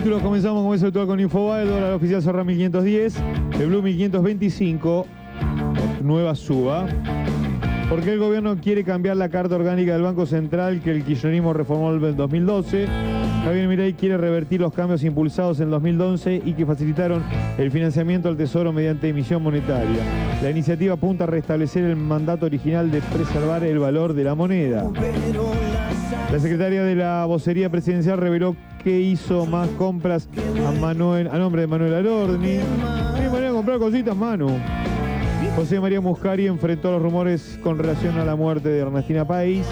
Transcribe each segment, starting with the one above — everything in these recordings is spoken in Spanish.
Títulos, comenzamos con eso todo con Infobae. El dólar oficial cerró 1510, el Blue 1525, nueva suba. ¿Por qué el gobierno quiere cambiar la carta orgánica del Banco Central que el kirchnerismo reformó en 2012? Javier Milei quiere revertir los cambios impulsados en 2011 y que facilitaron el financiamiento al Tesoro mediante emisión monetaria. La iniciativa apunta a restablecer el mandato original de preservar el valor de la moneda. La secretaria de la vocería presidencial reveló que hizo más compras a nombre de Manuel Alorni. Qué manera de comprar cositas, Manu. José María Muscari enfrentó los rumores con relación a la muerte de Ernestina País.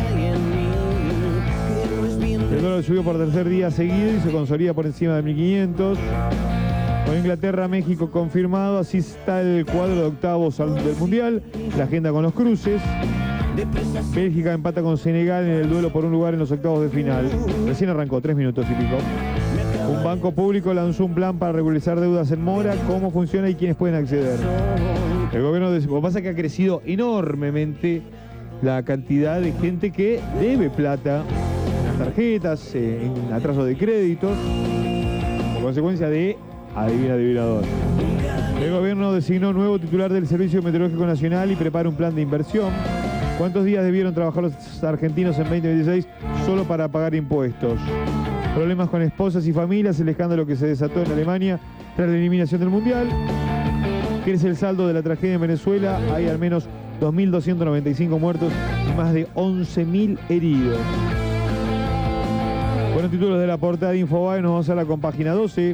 El dólar subió por tercer día seguido y se consolida por encima de 1500. Con Inglaterra, México confirmado, así está el cuadro de octavos del Mundial, la agenda con los cruces. Bélgica empata con Senegal en el duelo por un lugar en los octavos de final. Recién arrancó, 3 minutos y pico. Un banco público lanzó un plan para regularizar deudas en mora, cómo funciona y quiénes pueden acceder. El gobierno, lo que pasa es que ha crecido enormemente la cantidad de gente que debe plata en tarjetas, en atraso de créditos, como consecuencia de adivinador. El gobierno designó nuevo titular del Servicio Meteorológico Nacional y prepara un plan de inversión. ¿Cuántos días debieron trabajar los argentinos en 2026 solo para pagar impuestos? Problemas con esposas y familias, el escándalo que se desató en Alemania tras la eliminación del Mundial. Crece el saldo de la tragedia en Venezuela, hay al menos 2.295 muertos y más de 11.000 heridos. Buenos títulos de la portada de Infobae, nos vamos a la con página 12.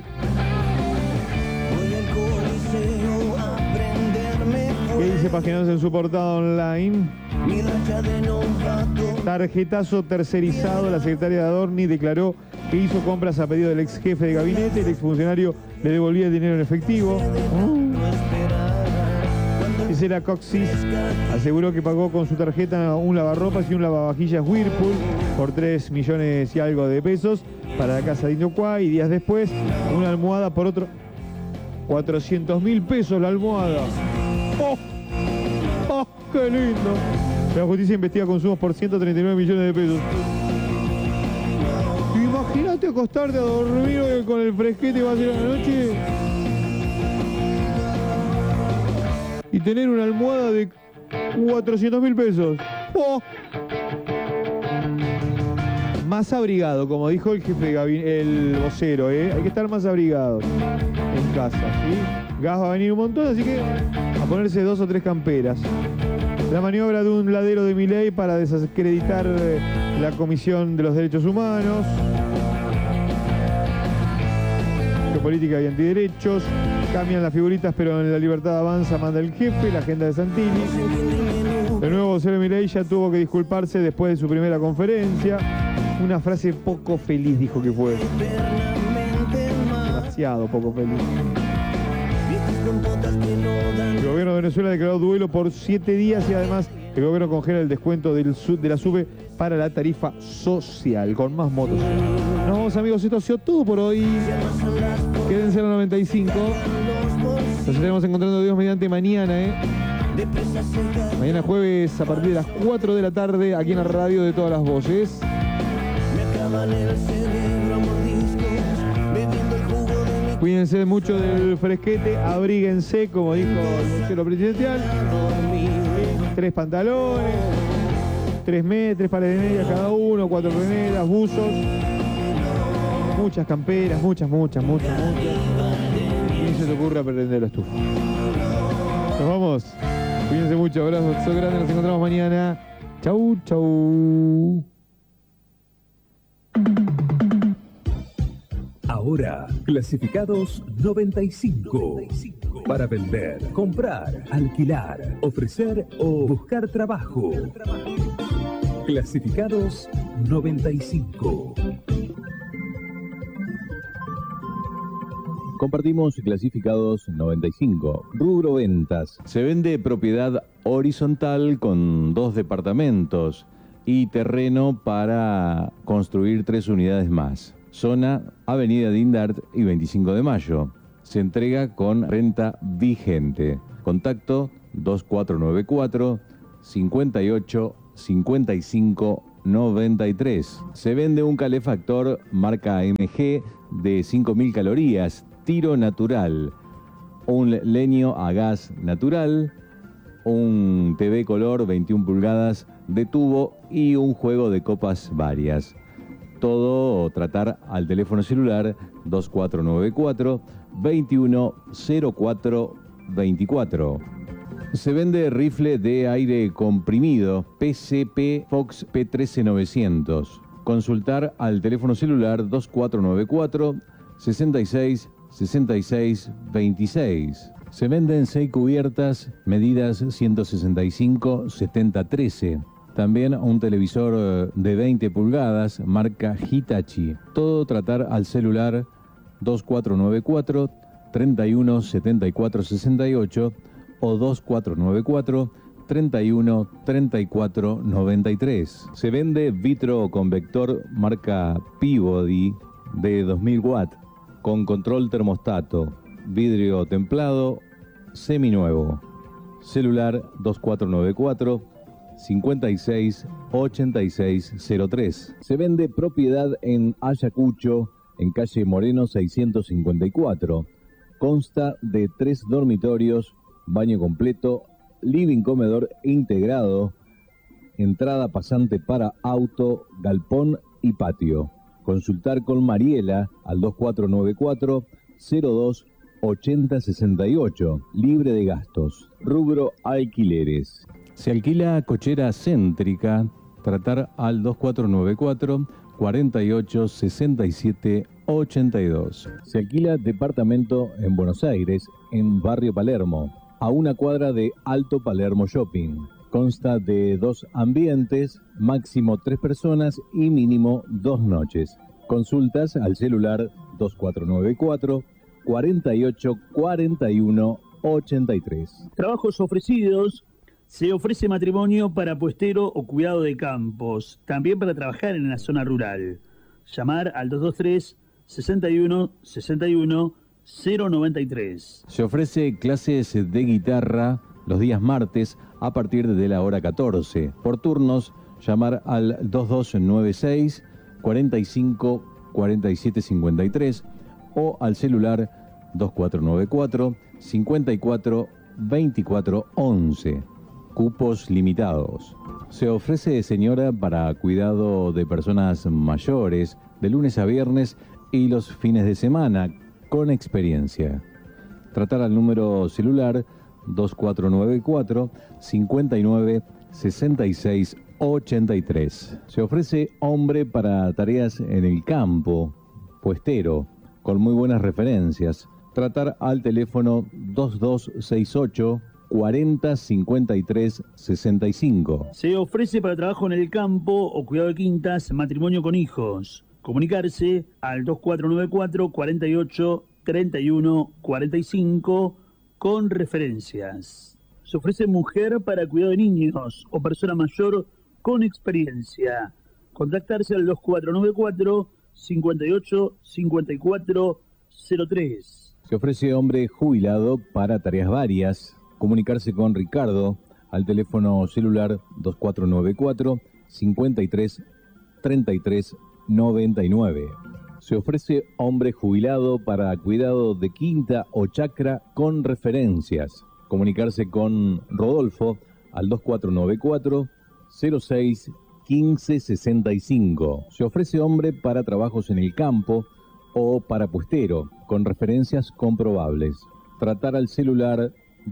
¿Qué dice página 12 en su portada online? Tarjetazo tercerizado. La secretaria de Adorni declaró que hizo compras a pedido del ex jefe de gabinete. El exfuncionario le devolvía el dinero en efectivo. Gisela Coxis aseguró que pagó con su tarjeta un lavarropas y un lavavajillas Whirlpool por 3 millones y algo de pesos para la casa de Indocuá, y días después una almohada por otro 400.000 pesos la almohada. ¡Oh! ¡Oh, qué lindo! La justicia investiga consumos por 139 millones de pesos. Imagínate acostarte a dormir con el fresquete que va a ser a la noche y tener una almohada de 400.000 pesos. ¡Oh! Más abrigado, como dijo el jefe de gabinete, el vocero, hay que estar más abrigados en casa, ¿sí? Gas va a venir un montón, así que a ponerse 2 o 3 camperas. La maniobra de un ladero de Milei para desacreditar la Comisión de los Derechos Humanos. Geopolítica y antiderechos. Cambian las figuritas, pero en la libertad avanza, manda el jefe, la agenda de Santilli. El nuevo vocero de Milei ya tuvo que disculparse después de su primera conferencia. Una frase poco feliz dijo que fue. Demasiado poco feliz. El gobierno de Venezuela declaró duelo por 7 días y además el gobierno congela el descuento de la SUBE para la tarifa social, con más motos. Nos vamos, amigos, esto ha sido todo por hoy. Quédense en la 95. Nos estaremos encontrando, Dios mediante, mañana, Mañana jueves a partir de las 4 de la tarde aquí en la radio de todas las voces. Cuídense mucho del fresquete, abríguense, como dijo el vocero presidencial. 3 pantalones, 3 pares de medias cada uno, 4 remeras, buzos, muchas camperas, muchas. Y se te ocurre prender la estufa. Nos vamos. Cuídense mucho, abrazo grande, nos encontramos mañana. Chau. Ahora, clasificados 95. Para vender, comprar, alquilar, ofrecer o buscar trabajo. Clasificados 95. Compartimos clasificados 95. Rubro ventas. Se vende propiedad horizontal con 2 departamentos y terreno para construir 3 unidades más. Zona Avenida Dindart y 25 de Mayo. Se entrega con renta vigente. Contacto 2494 58 55 93. Se vende un calefactor marca MG de 5.000 calorías, tiro natural, un leño a gas natural, un TV color 21 pulgadas de tubo y un juego de copas varias. Todo tratar al teléfono celular 2494 2104 24. Se vende rifle de aire comprimido PCP Fox P13900. Consultar al teléfono celular 2494 66 66 26. Se venden 6 cubiertas medidas 165-70-13. También un televisor de 20 pulgadas marca Hitachi. Todo tratar al celular 2494 31 74 68 o 2494 31 34 93. Se vende vitro convector marca Peabody de 2000 watts con control termostato, vidrio templado, seminuevo. Celular 2494 56 86 03. Se vende propiedad en Ayacucho, en calle Moreno 654. Consta de 3 dormitorios, baño completo, living comedor integrado, entrada pasante para auto, galpón y patio. Consultar con Mariela al 2494 02 80 68, libre de gastos. Rubro alquileres. Se alquila cochera céntrica, tratar al 2494 48 67 82. Se alquila departamento en Buenos Aires, en Barrio Palermo, a una cuadra de Alto Palermo Shopping. Consta de 2 ambientes, máximo 3 personas y mínimo 2 noches. Consultas al celular 2494 48 41 83. Trabajos ofrecidos. Se ofrece matrimonio para puestero o cuidado de campos, también para trabajar en la zona rural. Llamar al 223 61 61 093. Se ofrece clases de guitarra los días martes a partir de la hora 14. Por turnos, llamar al 2296 45 47 53 o al celular 2494 54 24 11. Cupos limitados. Se ofrece señora para cuidado de personas mayores de lunes a viernes y los fines de semana con experiencia. Tratar al número celular 2494 59 66 83. Se ofrece hombre para tareas en el campo, puestero, con muy buenas referencias. Tratar al teléfono 2268 40 53 65. Se ofrece para trabajo en el campo o cuidado de quintas, matrimonio con hijos. Comunicarse al 2494 48 31 45 con referencias. Se ofrece mujer para cuidado de niños o persona mayor con experiencia. Contactarse al 2494 58 54 03. Se ofrece hombre jubilado para tareas varias. Comunicarse con Ricardo al teléfono celular 2494 53 33 99. Se ofrece hombre jubilado para cuidado de quinta o chacra con referencias. Comunicarse con Rodolfo al 2494 06 15 65. Se ofrece hombre para trabajos en el campo o para puestero con referencias comprobables. Tratar al celular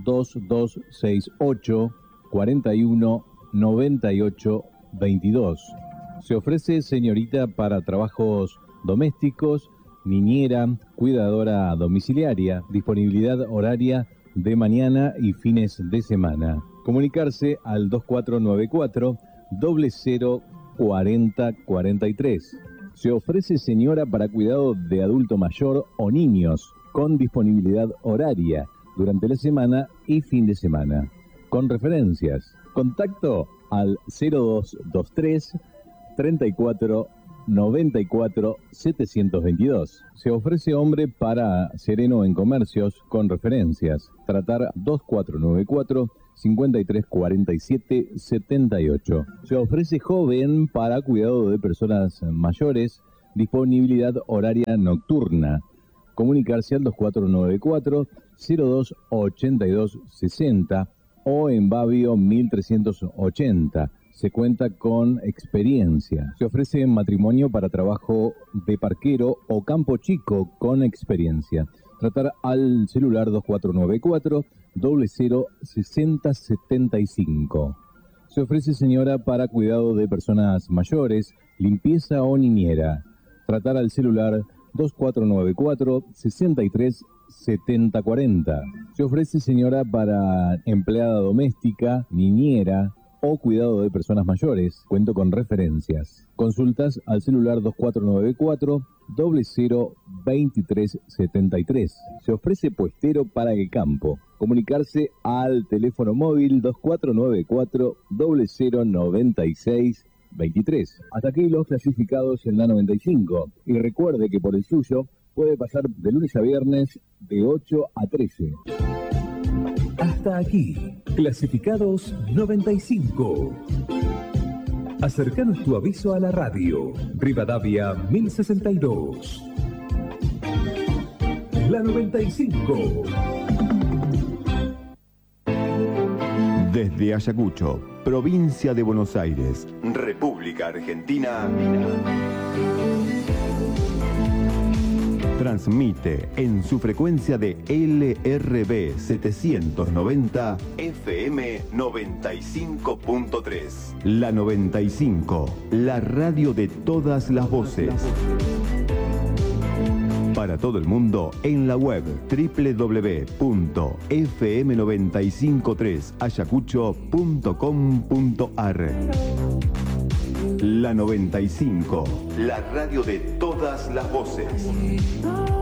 2268 41 98 22. Se ofrece señorita para trabajos domésticos, niñera, cuidadora domiciliaria, disponibilidad horaria de mañana y fines de semana. Comunicarse al 2494 00 40 43. Se ofrece señora para cuidado de adulto mayor o niños, con disponibilidad horaria durante la semana y fin de semana. Con referencias. Contacto al 0223 34 94 722. Se ofrece hombre para sereno en comercios con referencias. Tratar 2494 53 47 78. Se ofrece joven para cuidado de personas mayores, disponibilidad horaria nocturna. Comunicarse al 2494 02 82 60 o en Babio 1380. Se cuenta con experiencia. Se ofrece matrimonio para trabajo de parquero o campo chico con experiencia. Tratar al celular 2494 00 60 75. Se ofrece señora para cuidado de personas mayores, limpieza o niñera. Tratar al celular 2494 63 70 40. Se ofrece señora para empleada doméstica, niñera o cuidado de personas mayores. Cuento con referencias. Consultas al celular 2494 00 23 73. Se ofrece puestero para el campo. Comunicarse al teléfono móvil 2494 00 96 23. Hasta aquí los clasificados en la 95. Y recuerde que por el suyo puede pasar de lunes a viernes de 8 a 13. Hasta aquí, clasificados 95. Acercanos tu aviso a la radio. Rivadavia 1062. La 95. Desde Ayacucho, provincia de Buenos Aires, República Argentina, transmite en su frecuencia de LRB 790 FM 95.3. La 95, la radio de todas las voces. Para todo el mundo en la web www.fm953ayacucho.com.ar. La 95, la radio de todas las voces.